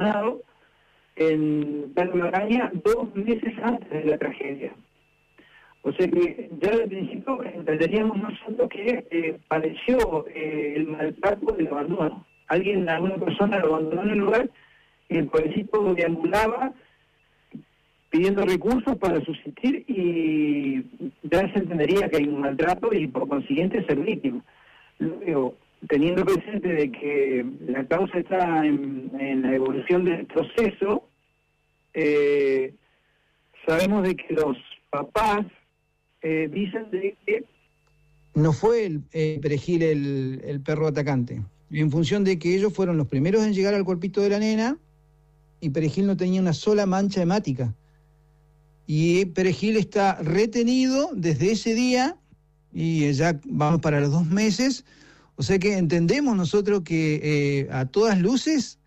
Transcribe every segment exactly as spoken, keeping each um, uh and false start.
abandonado en Perro Magaña dos meses antes de la tragedia. O sea que ya desde el principio entenderíamos nosotros que eh, padeció eh, el maltrato del abandono. Alguien, alguna persona lo abandonó en el lugar y el pobrecito deambulaba pidiendo recursos para subsistir y ya se entendería que hay un maltrato y por consiguiente ser víctima. Luego, teniendo presente de que la causa está en, en la evolución del proceso, eh, sabemos de que los papás eh, dicen de que no fue el eh, Perejil el, el perro atacante, en función de que ellos fueron los primeros en llegar al cuerpito de la nena y Perejil no tenía una sola mancha hemática. Y Perejil está retenido desde ese día y ya vamos para los dos meses. O sea que entendemos nosotros que eh, a todas luces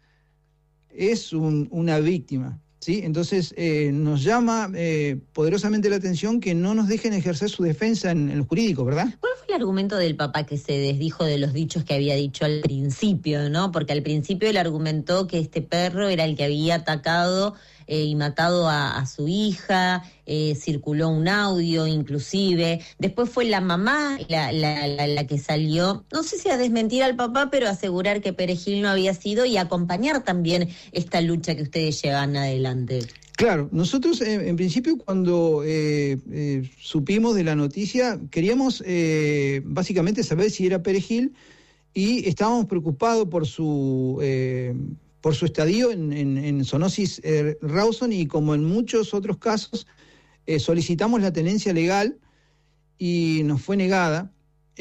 es un, una víctima, ¿sí? Entonces eh, nos llama eh, poderosamente la atención que no nos dejen ejercer su defensa en, en lo jurídico, ¿verdad? ¿Cuál fue el argumento del papá que se desdijo de los dichos que había dicho al principio, ¿no? Porque al principio él argumentó que este perro era el que había atacado eh, y matado a, a su hija, eh, circuló un audio inclusive, después fue la mamá la, la, la, la que salió, no sé si a desmentir al papá, pero a asegurar que Perejil no había sido y acompañar también esta lucha que ustedes llevan adelante. Claro, nosotros eh, en principio cuando eh, eh, supimos de la noticia queríamos eh, básicamente saber si era Perejil y estábamos preocupados por su eh, por su estadio en, en, en Zoonosis eh, Rawson y como en muchos otros casos eh, solicitamos la tenencia legal y nos fue negada.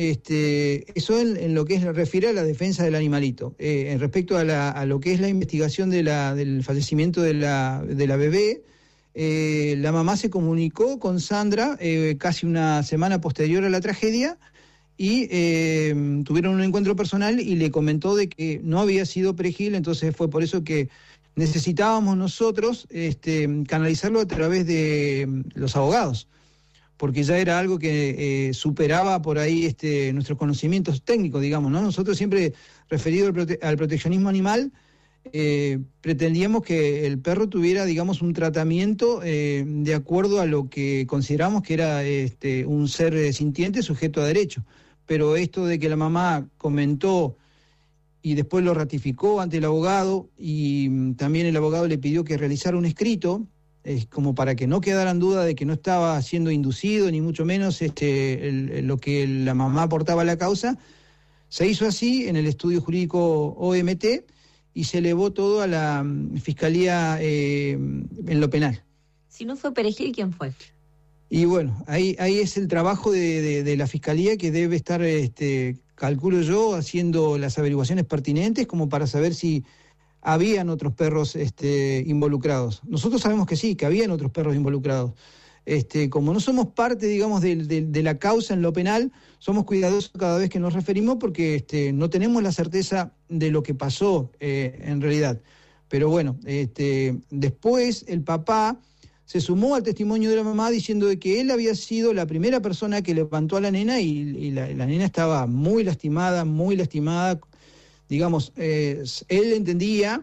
Este, eso en, en lo que es, refiere a la defensa del animalito. Eh, en respecto a, la, a lo que es la investigación de la, del fallecimiento de la, de la bebé, eh, la mamá se comunicó con Sandra eh, casi una semana posterior a la tragedia y eh, tuvieron un encuentro personal y le comentó de que no había sido Perejil, entonces fue por eso que necesitábamos nosotros este, canalizarlo a través de los abogados, porque ya era algo que eh, superaba por ahí este, nuestros conocimientos técnicos, digamos, ¿no? Nosotros siempre, referido al, prote- al proteccionismo animal, eh, pretendíamos que el perro tuviera, digamos, un tratamiento eh, de acuerdo a lo que consideramos que era este, un ser eh, sintiente sujeto a derecho. Pero esto de que la mamá comentó y después lo ratificó ante el abogado y mm, también el abogado le pidió que realizara un escrito, es como para que no quedaran dudas de que no estaba siendo inducido, ni mucho menos este, el, el, lo que la mamá aportaba a la causa. Se hizo así en el estudio jurídico O M T y se elevó todo a la um, Fiscalía eh, en lo penal. Si no fue Perejil, ¿quién fue? Y bueno, ahí, ahí es el trabajo de, de, de la Fiscalía que debe estar, este, calculo yo, haciendo las averiguaciones pertinentes como para saber si habían otros perros este, involucrados. Nosotros sabemos que sí, que habían otros perros involucrados. Este, como no somos parte, digamos, de, de, de la causa en lo penal, somos cuidadosos cada vez que nos referimos porque este, no tenemos la certeza de lo que pasó eh, en realidad. Pero bueno, este, después el papá se sumó al testimonio de la mamá diciendo de que él había sido la primera persona que levantó a la nena y, y la, la nena estaba muy lastimada, muy lastimada. Digamos, eh, él entendía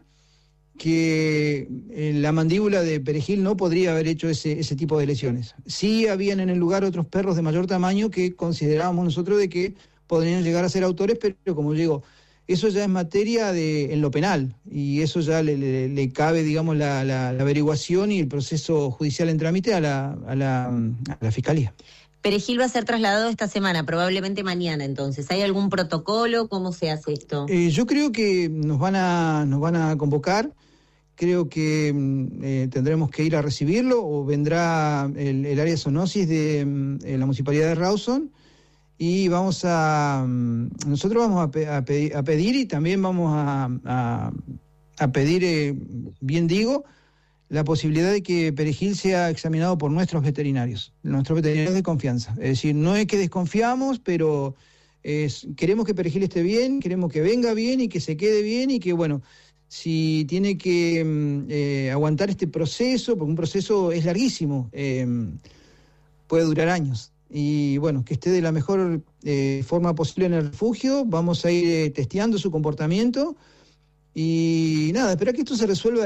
que eh, la mandíbula de Perejil no podría haber hecho ese, ese tipo de lesiones. Sí habían en el lugar otros perros de mayor tamaño que considerábamos nosotros de que podrían llegar a ser autores, pero como digo, eso ya es materia de en lo penal y eso ya le, le, le cabe, digamos, la, la, la averiguación y el proceso judicial en trámite a la, a la, a la Fiscalía. Perejil va a ser trasladado esta semana, probablemente mañana, entonces. ¿Hay algún protocolo? ¿Cómo se hace esto? Eh, yo creo que nos van a, nos van a convocar, creo que eh, tendremos que ir a recibirlo o vendrá el, el área de zoonosis de eh, la Municipalidad de Rawson y vamos a, nosotros vamos a, pe- a, pedir, a pedir y también vamos a, a, a pedir, eh, bien digo, la posibilidad de que Perejil sea examinado por nuestros veterinarios, nuestros veterinarios de confianza. Es decir, no es que desconfiamos, pero es, queremos que Perejil esté bien, queremos que venga bien y que se quede bien y que, bueno, si tiene que eh, aguantar este proceso, porque un proceso es larguísimo, eh, puede durar años. Y bueno, que esté de la mejor eh, forma posible en el refugio, vamos a ir eh, testeando su comportamiento y nada, esperar que esto se resuelva